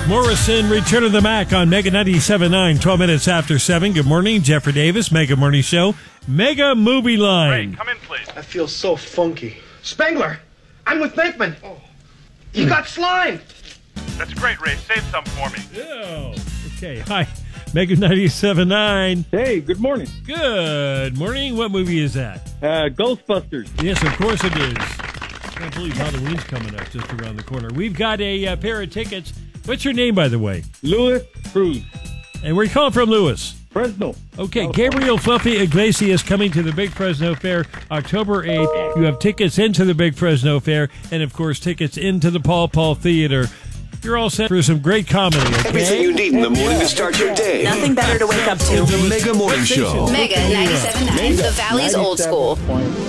Morrison, Return of the Mac on Mega 97.9, 12 minutes after 7. Good morning, Jeffrey Davis, Mega Morning Show, Mega Movie Line. Ray, come in, please. I feel so funky. Spengler, I'm with Venkman. Oh. You got slimed. That's great, Ray. Save some for me. Oh, okay. Hi, Mega 97.9. Hey, good morning. Good morning. What movie is that? Ghostbusters. Yes, of course it is. I can't believe Halloween's coming up just around the corner. We've got a pair of tickets. What's your name, by the way? Louis Cruz. And where are you calling from, Louis? Fresno. Okay, Gabriel Fluffy Iglesias coming to the Big Fresno Fair October 8th. You have tickets into the Big Fresno Fair and, of course, tickets into the Paul Paul Theater. You're all set for some great comedy, okay? Everything you need in the morning to start your day. Nothing better to wake up to. The Mega Morning Show. Mega 97.9, the Valley's old school.